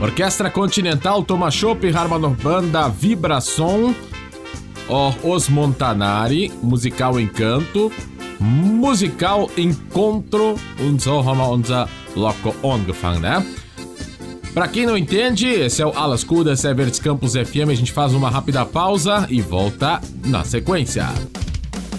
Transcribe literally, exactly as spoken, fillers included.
Orquestra Continental, Thomas Schopp, Harmonorbanda, Vibração, oh, Os Montanari, Musical Encanto, Musical Encontro und so haben wir unser Loco angefangen, né? Pra quem não entende, esse é o Alas Cudas, é Verdes Campos F M, a gente faz uma rápida pausa e volta na sequência.